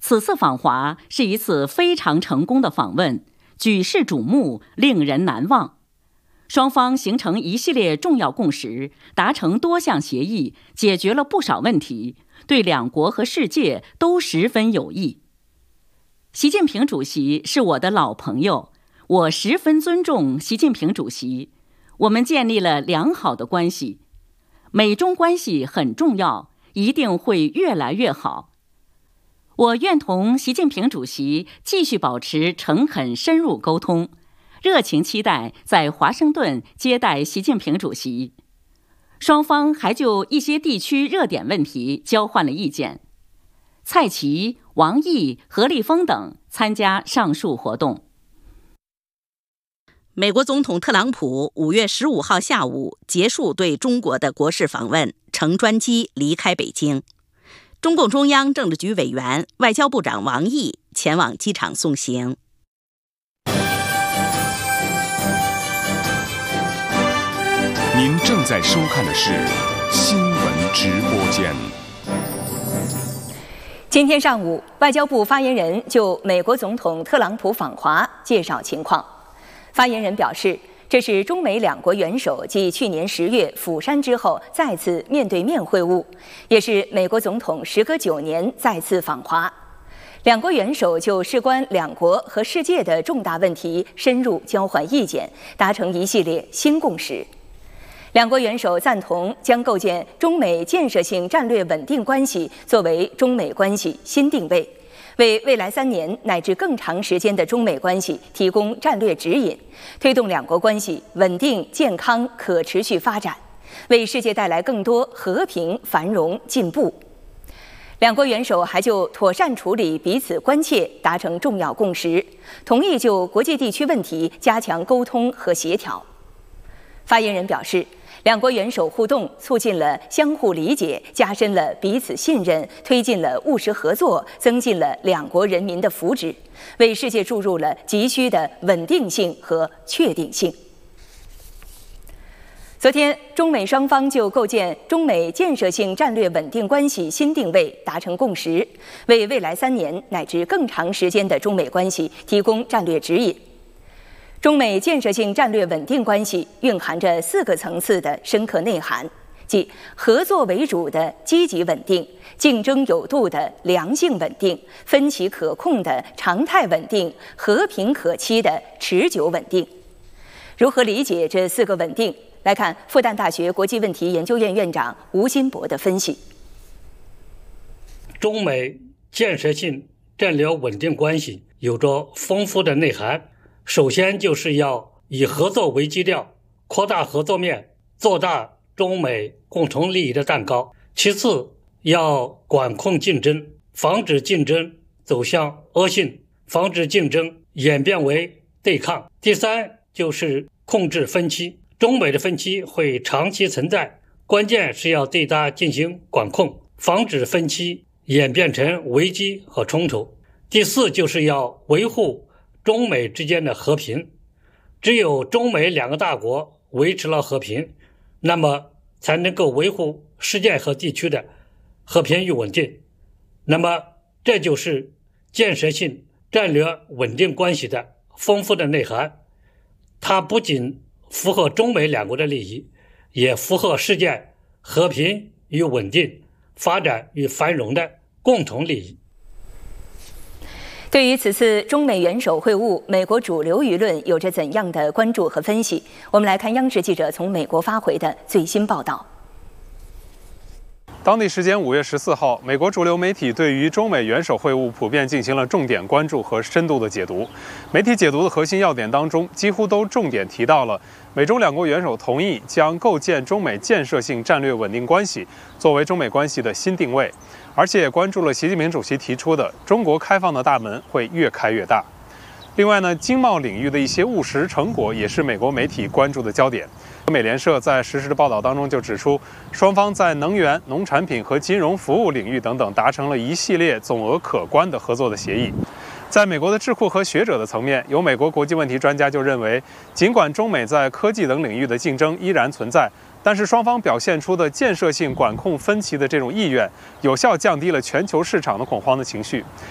此次访华是一次非常成功的访问，举世瞩目，令人难忘。双方形成一系列重要共识，达成多项协议，解决了不少问题，对两国和世界都十分有益。习近平主席是我的老朋友，我十分尊重习近平主席，我们建立了良好的关系。美中关系很重要，一定会越来越好。我愿同习近平主席继续保持诚恳深入沟通，热情期待在华盛顿接待习近平主席。双方还就一些地区热点问题交换了意见。蔡奇、王毅、何立峰等参加上述活动。 美国总统特朗普5月15号下午结束对中国的国事访问，乘专机离开北京。中共中央政治局委员、外交部长王毅前往机场送行。 您正在收看的是新闻直播间。 今天上午，外交部发言人就美国总统特朗普访华介绍情况。发言人表示，这是中美两国元首继去年10月釜山之后再次面对面会晤，也是美国总统时隔9年再次访华。两国元首就事关两国和世界的重大问题深入交换意见，达成一系列新共识。两国元首赞同将构建中美建设性战略稳定关系作为中美关系新定位，为未来3年乃至更长时间的中美关系提供战略指引，推动两国关系稳定、健康、可持续发展，为世界带来更多和平、繁荣、进步。两国元首还就妥善处理彼此关切达成重要共识，同意就国际地区问题加强沟通和协调。发言人表示，两国元首互动促进了相互理解，加深了彼此信任，推进了务实合作，增进了两国人民的福祉，为世界注入了急需的稳定性和确定性。昨天，中美双方就构建中美建设性战略稳定关系新定位达成共识，为未来3年乃至更长时间的中美关系提供战略指引。中美建设性战略稳定关系蕴含着4个层次的深刻内涵，即合作为主的积极稳定、竞争有度的良性稳定、分歧可控的常态稳定、和平可期的持久稳定。如何理解这4个稳定？来看复旦大学国际问题研究院院长吴金博的分析。 中美建设性战略稳定关系有着丰富的内涵。首先就是要以合作为基调，扩大合作面，做大中美共同利益的蛋糕。其次，要管控竞争，防止竞争走向恶性，防止竞争演变为对抗。第三，就是控制分歧。中美的分歧会长期存在，关键是要对它进行管控，防止分歧演变成危机和冲突。第四，就是要维护中美之间的和平，只有中美2个大国维持了和平，那么才能够维护世界和地区的和平与稳定。那么这就是建设性战略稳定关系的丰富的内涵，它不仅符合中美2国的利益，也符合世界和平与稳定、发展与繁荣的共同利益。 对于此次中美元首会晤，美国主流舆论有着怎样的关注和分析？我们来看央视记者从美国发回的最新报道。 当地时间5月14号，美国主流媒体对于中美元首会晤普遍进行了重点关注和深度的解读。媒体解读的核心要点当中，几乎都重点提到了美中2国元首同意将构建中美建设性战略稳定关系作为中美关系的新定位，而且也关注了习近平主席提出的中国开放的大门会越开越大。另外呢，经贸领域的一些务实成果也是美国媒体关注的焦点。美联社在实时的报道当中就指出，双方在能源、农产品和金融服务领域等等达成了一系列总额可观的合作的协议。在美国的智库和学者的层面，有美国国际问题专家就认为，尽管中美在科技等领域的竞争依然存在，但是双方表现出的建设性管控分歧的这种意愿，有效降低了全球市场的恐慌的情绪。